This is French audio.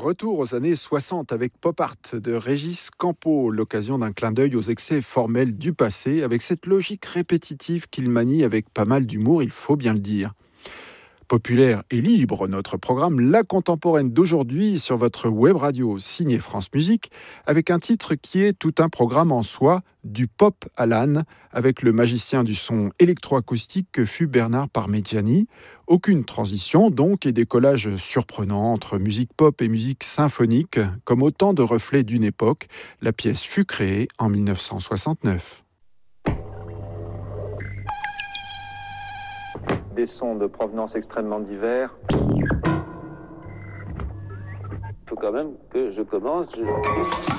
Retour aux années 60 avec Pop Art de Régis Campo, l'occasion d'un clin d'œil aux excès formels du passé, avec cette logique répétitive qu'il manie avec pas mal d'humour, il faut bien le dire. Populaire et libre, notre programme La Contemporaine d'aujourd'hui sur votre web radio signée France Musique, avec un titre qui est tout un programme en soi, du pop à l'âne, avec le magicien du son électroacoustique que fut Bernard Parmigiani. Aucune transition donc et décollage surprenant entre musique pop et musique symphonique, comme autant de reflets d'une époque. La pièce fut créée en 1969. Des sons de provenance extrêmement divers. Il faut quand même que je commence.